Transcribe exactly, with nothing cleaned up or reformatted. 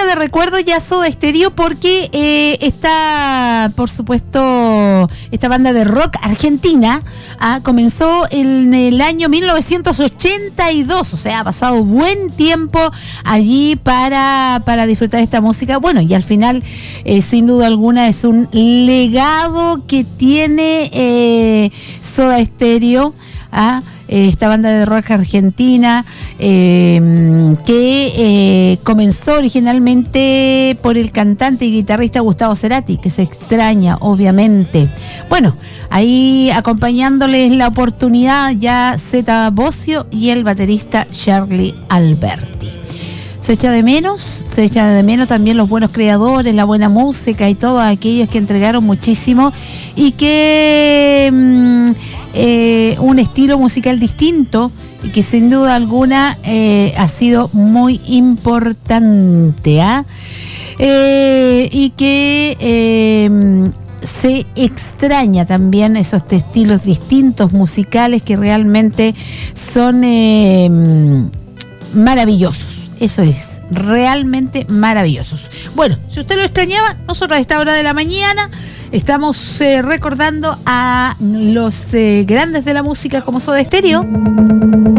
de recuerdo ya Soda Stereo porque eh, está, por supuesto, esta banda de rock argentina ah, comenzó en el año mil novecientos ochenta y dos, o sea, ha pasado buen tiempo allí para, para disfrutar de esta música. Bueno, y al final, eh, sin duda alguna, es un legado que tiene eh, Soda Stereo, ¿ah? Esta banda de rock argentina eh, que eh, comenzó originalmente por el cantante y guitarrista Gustavo Cerati, que se extraña, obviamente. Bueno, ahí acompañándoles la oportunidad ya Zeta Bosio y el baterista Charlie Alberti. Se echa de menos, se echa de menos también los buenos creadores, la buena música y todos aquellos que entregaron muchísimo y que mmm, eh, un estilo musical distinto y que sin duda alguna eh, ha sido muy importante, ¿ah? ¿eh? y que eh, se extraña también esos estilos distintos musicales que realmente son eh, maravillosos. Eso es, realmente maravillosos. Bueno, si usted lo extrañaba, nosotros a esta hora de la mañana estamos eh, recordando a los eh, grandes de la música como Soda Stereo.